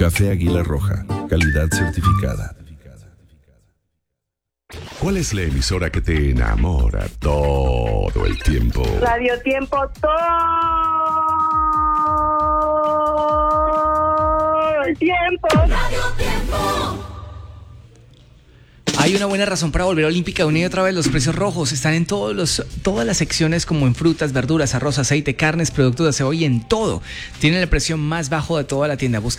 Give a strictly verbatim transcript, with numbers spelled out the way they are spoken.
Café Águila Roja, calidad certificada. ¿Cuál es la emisora que te enamora todo el tiempo? Radio Tiempo todo el tiempo. Radio Tiempo. Hay una buena razón para volver a Olímpica una y otra vez. Los precios rojos están en todos los, todas las secciones, como en frutas, verduras, arroz, aceite, carnes, productos de aseo y en todo. Tienen el precio más bajo de toda la tienda. Busca